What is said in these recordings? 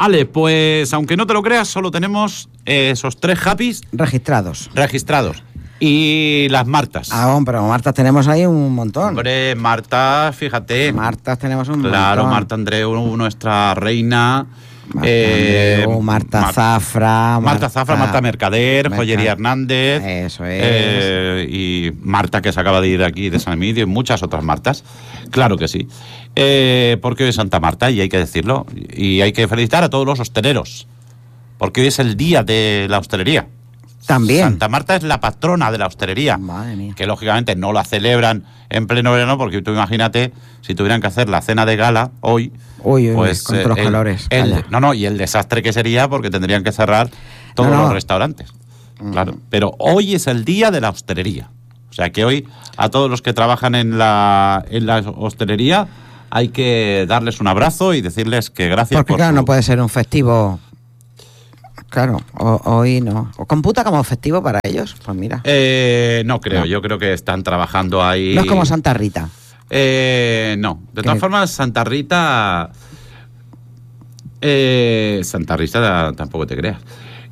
Vale, pues aunque no te lo creas, solo tenemos esos 3 Happys registrados. Y las Martas. Pero Martas tenemos ahí un montón. Hombre, Marta, fíjate. Martas tenemos un montón. Claro, Marta Andreu, nuestra reina. Marta Zafra. Marta Mercader, Joyería Hernández. Eso es. Y Marta, que se acaba de ir aquí de San Emilio, y muchas otras Martas. Claro que sí. Porque hoy es Santa Marta, y hay que decirlo. Y hay que felicitar a todos los hosteleros. Porque hoy es el día de la hostelería. También. Santa Marta es la patrona de la hostelería. Madre mía. Que lógicamente no la celebran en pleno verano, porque tú imagínate si tuvieran que hacer la cena de gala hoy. Pues con todos los calores. Y el desastre que sería, porque tendrían que cerrar todos los restaurantes. Claro. Pero hoy es el día de la hostelería. O sea que hoy a todos los que trabajan en la hostelería hay que darles un abrazo y decirles que gracias. Porque claro, no puede ser un festivo. Claro, hoy no. ¿O computa como festivo para ellos? Pues mira. No creo, yo creo que están trabajando ahí. No es como Santa Rita. No, de todas formas, Santa Rita tampoco te creas.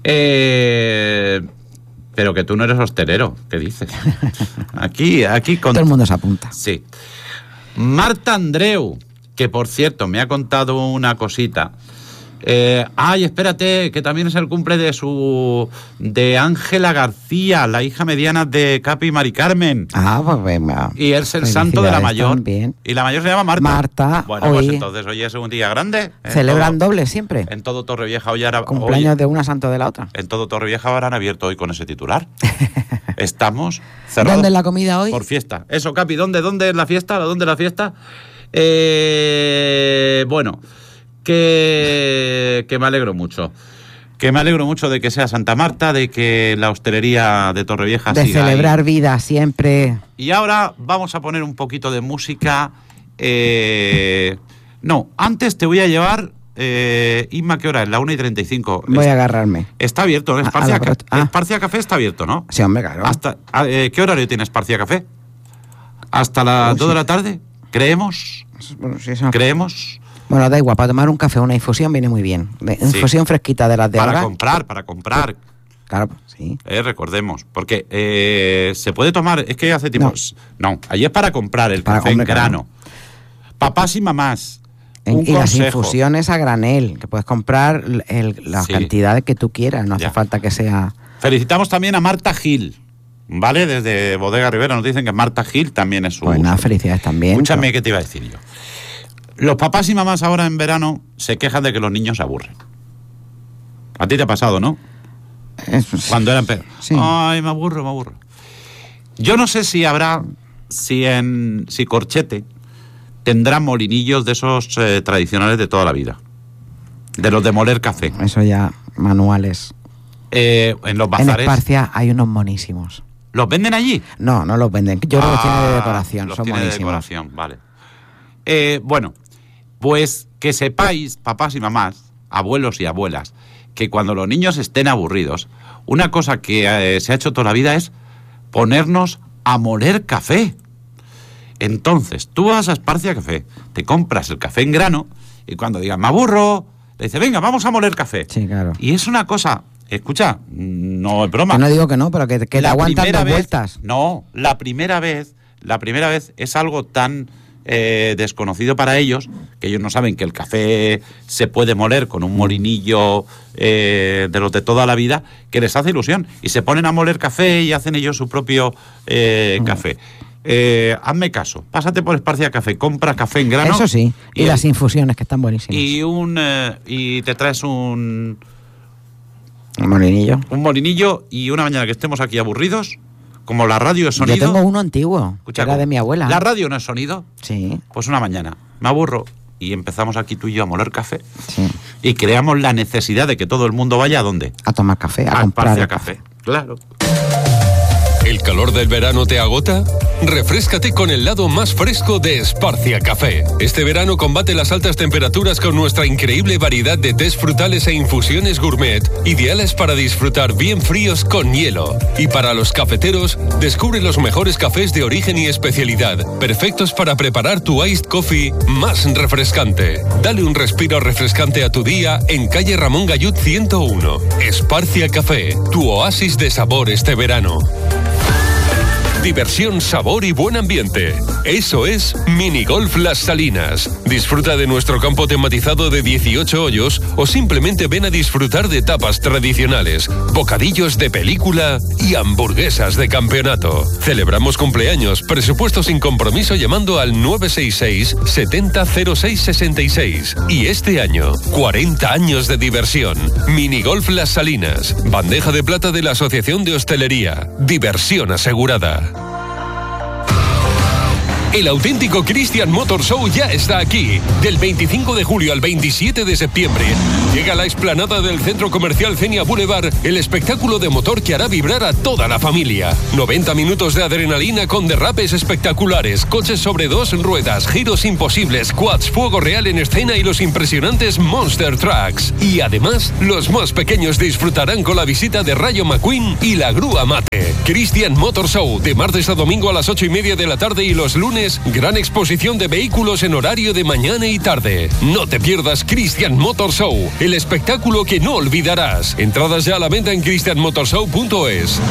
Pero que tú no eres hostelero, ¿qué dices? Aquí todo el mundo se apunta. Sí. Marta Andreu, que por cierto me ha contado una cosita. Espérate, que también es el cumple de Ángela García, la hija mediana de Capi y Mari Carmen. Pues venga. Y es el santo de la mayor. También. Y la mayor se llama Marta. Marta. Bueno, pues entonces hoy es un día grande. Celebran doble siempre. En todo Torrevieja hoy ahora. Cumpleaños de una, santo de la otra. En todo Torrevieja habrán abierto hoy con ese titular. Estamos cerrados. ¿Dónde es la comida hoy? Por fiesta. Eso, Capi, ¿dónde es la fiesta? ¿Dónde es la fiesta? Bueno. Que me alegro mucho. Que me alegro mucho de que sea Santa Marta, de que la hostelería de Torrevieja siga de celebrar ahí. Vida siempre. Y ahora vamos a poner un poquito de música. Antes te voy a llevar... Isma, ¿qué hora es? La 1:35. Voy a agarrarme. Está abierto, ¿no? Esparcia Café está abierto, ¿no? Sí, hombre, claro. ¿Qué horario tiene Esparcia Café? ¿Hasta las 2 de la tarde? ¿Creemos? Bueno, sí, eso. ¿Creemos? Bueno, da igual, para tomar un café o una infusión viene muy bien. Infusión fresquita de las de ahora. Para comprar. Claro, sí. Recordemos, porque se puede tomar, es que hace tiempo... No, ahí es para comprar el café en grano. Claro. Papás y mamás, y las infusiones a granel, que puedes comprar las cantidades que tú quieras, no hace falta que sea... Felicitamos también a Marta Gil, ¿vale? Desde Bodega Rivera nos dicen que Marta Gil también es su... Pues nada, felicidades también. Escúchame, ¿qué te iba a decir yo? Los papás y mamás ahora en verano se quejan de que los niños se aburren. A ti te ha pasado, ¿no? Cuando eran sí. Ay, me aburro. Yo no sé si habrá, si Corchete tendrá molinillos de esos tradicionales de toda la vida. De los de moler café. Eso ya, manuales. En los bazares. En Esparcia hay unos monísimos. ¿Los venden allí? No los venden. Yo creo que tiene de decoración. Los son tiene monísimos. De decoración, vale. Bueno, pues que sepáis, papás y mamás, abuelos y abuelas, que cuando los niños estén aburridos, una cosa que se ha hecho toda la vida es ponernos a moler café. Entonces, tú vas a Esparcia Café, te compras el café en grano y cuando digan, me aburro, te dice, venga, vamos a moler café. Sí, claro. Y es una cosa, escucha, no es broma. Yo no digo que no, pero que te aguantan dos vueltas. No, la primera vez es algo tan... desconocido para ellos, que ellos no saben que el café se puede moler con un molinillo de los de toda la vida, que les hace ilusión y se ponen a moler café y hacen ellos su propio café. Hazme caso, pásate por Esparcia Café, compra café en grano. Eso sí, y las infusiones que están buenísimas. Y te traes un molinillo. Un molinillo y una mañana que estemos aquí aburridos, como la radio es sonido... Yo tengo uno antiguo, escucha, que era de mi abuela. ¿La radio no es sonido? Sí. Pues una mañana me aburro y empezamos aquí tú y yo a moler café. Sí. Y creamos la necesidad de que todo el mundo vaya ¿a dónde? A tomar café, a comprar Esparcia Café. Claro. ¿El calor del verano te agota? Refréscate con el lado más fresco de Esparcia Café. Este verano combate las altas temperaturas con nuestra increíble variedad de tés frutales e infusiones gourmet, ideales para disfrutar bien fríos con hielo. Y para los cafeteros, descubre los mejores cafés de origen y especialidad, perfectos para preparar tu iced coffee más refrescante. Dale un respiro refrescante a tu día en calle Ramón Gallut 101. Esparcia Café, tu oasis de sabor este verano. Diversión, sabor y buen ambiente. Eso es Minigolf Las Salinas. Disfruta de nuestro campo tematizado de 18 hoyos o simplemente ven a disfrutar de tapas tradicionales, bocadillos de película y hamburguesas de campeonato. Celebramos cumpleaños, presupuesto sin compromiso llamando al 966 70 06 66. Y este año, 40 años de diversión. Minigolf Las Salinas. Bandeja de plata de la Asociación de Hostelería. Diversión asegurada. El auténtico Christian Motor Show ya está aquí. Del 25 de julio al 27 de septiembre llega a la explanada del Centro Comercial Cenia Boulevard el espectáculo de motor que hará vibrar a toda la familia. 90 minutos de adrenalina con derrapes espectaculares, coches sobre 2 ruedas, giros imposibles, quads, fuego real en escena y los impresionantes Monster Trucks. Y además, los más pequeños disfrutarán con la visita de Rayo McQueen y la grúa Mate. Christian Motor Show, de martes a domingo a las 8:30 de la tarde y los lunes gran exposición de vehículos en horario de mañana y tarde. No te pierdas Christian Motor Show, el espectáculo que no olvidarás. Entradas ya a la venta en christianmotorshow.es.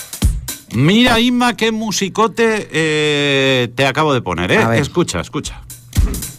Mira, Inma, qué musicote te acabo de poner, ¿eh? Escucha.